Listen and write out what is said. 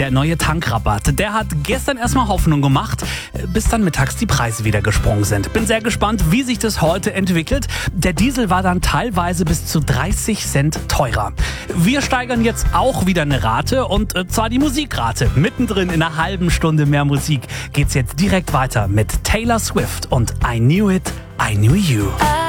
Der neue Tankrabatt, der hat gestern erstmal Hoffnung gemacht, bis dann mittags die Preise wieder gesprungen sind. Bin sehr gespannt, wie sich das heute entwickelt. Der Diesel war dann teilweise bis zu 30 Cent teurer. Wir steigern jetzt auch wieder eine Rate, und zwar die Musikrate. Mittendrin in einer halben Stunde mehr Musik geht's jetzt direkt weiter mit Taylor Swift und I Knew It, I Knew You.